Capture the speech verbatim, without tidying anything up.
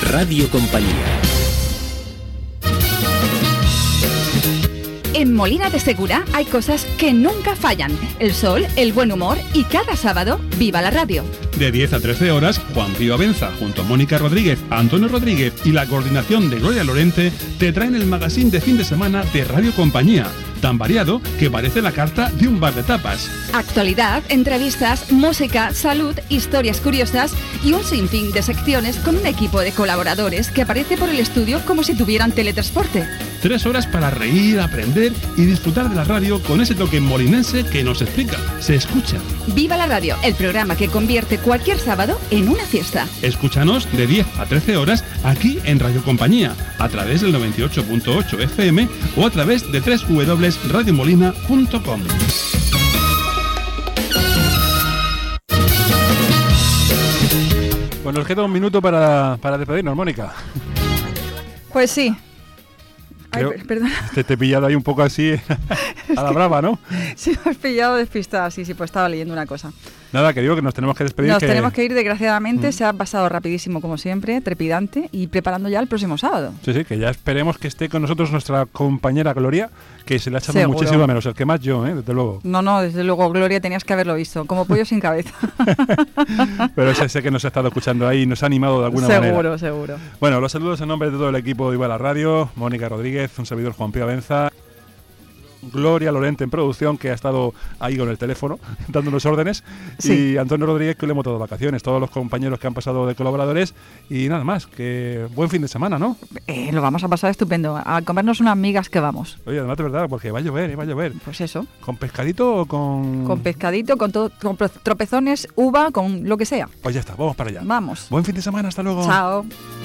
Radio Compañía. En Molina de Segura hay cosas que nunca fallan. El sol, el buen humor y cada sábado, ¡viva la radio! De diez a trece horas, Juan Pío Abenza, junto a Mónica Rodríguez, Antonio Rodríguez y la coordinación de Gloria Lorente, te traen el magazine de fin de semana de Radio Compañía, tan variado que parece la carta de un bar de tapas. Actualidad, entrevistas, música, salud, historias curiosas y un sinfín de secciones con un equipo de colaboradores que aparece por el estudio como si tuvieran teletransporte. Tres horas para reír, aprender y disfrutar de la radio con ese toque molinense que nos explica, se escucha. ¡Viva la radio! El programa que convierte cualquier sábado en una fiesta. Escúchanos de diez a trece horas aquí en Radio Compañía, a través del noventa y ocho punto ocho F M o a través de doble u doble u doble u punto radio molina punto com. Pues nos queda un minuto para, para despedirnos, Mónica. Pues sí. Creo, Ay, perdona. Te, te he pillado ahí un poco así a la brava, ¿no? Sí, me has pillado despistada. Sí, sí, pues estaba leyendo una cosa. Nada, que digo que nos tenemos que despedir. Nos que... tenemos que ir, desgraciadamente. Mm. Se ha pasado rapidísimo, como siempre, trepidante, y preparando ya el próximo sábado. Sí, sí, que ya esperemos que esté con nosotros nuestra compañera Gloria, que se le ha echado Seguro. muchísimo a menos, el que más yo, ¿eh? Desde luego. No, no, desde luego, Gloria, tenías que haberlo visto, como pollo sin cabeza. Pero sé, sé que nos ha estado escuchando ahí y nos ha animado de alguna seguro, manera. Seguro, seguro. Bueno, los saludos en nombre de todo el equipo de Viva la Radio, Mónica Rodríguez, un servidor Juan Pío Abenza, Gloria Lorente en producción, que ha estado ahí con el teléfono dándonos órdenes, sí. Y Antonio Rodríguez, que le hemos dado vacaciones, todos los compañeros que han pasado de colaboradores, y nada más, que buen fin de semana, ¿no? Eh, lo vamos a pasar estupendo, a comernos unas migas que vamos. Oye, además de verdad, porque va a llover, ¿eh? va a llover. Pues eso. ¿Con pescadito o con...? Con pescadito, con, to- con tropezones, uva, con lo que sea. Pues ya está, vamos para allá. Vamos. Buen fin de semana, hasta luego. Chao.